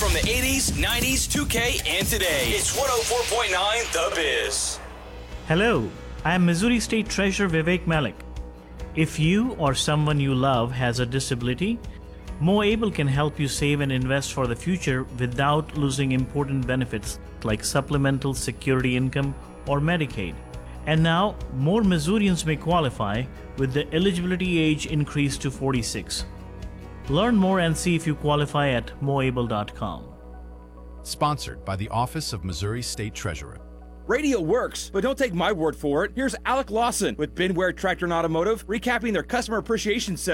from the 80s, 90s, 2K, and today. It's 104.9 The Biz. Hello, I am Missouri State Treasurer Vivek Malik. If you or someone you love has a disability, MoAble can help you save and invest for the future without losing important benefits like supplemental security income or Medicaid. And now, more Missourians may qualify with the eligibility age increased to 46. Learn more and see if you qualify at moable.com. Sponsored by the Office of Missouri State Treasurer. Radio works, but don't take my word for it. Here's Alec Lawson with Binware Tractor and Automotive recapping their customer appreciation sale.